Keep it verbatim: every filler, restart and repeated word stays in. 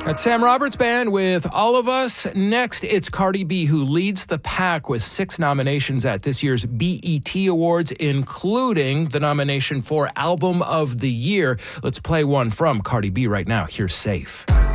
That's Sam Roberts Band with All of Us. Next, it's Cardi B, who leads the pack with six nominations at this year's B E T Awards, including the nomination for Album of the Year. Let's play one from Cardi B right now. Here's Safe.